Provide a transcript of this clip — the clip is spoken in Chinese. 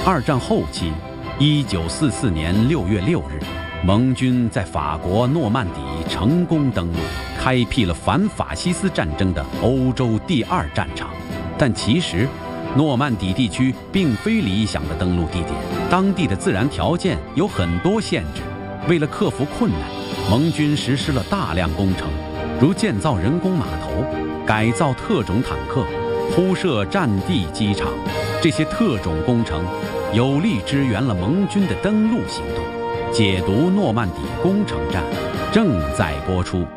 二战后期，1944年6月6日，盟军在法国诺曼底成功登陆，开辟了反法西斯战争的欧洲第二战场。但其实，诺曼底地区并非理想的登陆地点，当地的自然条件有很多限制。为了克服困难，盟军实施了大量工程，如建造人工码头、改造特种坦克、铺设战地机场。这些特种工程有力支援了盟军的登陆行动。解读诺曼底攻城战正在播出。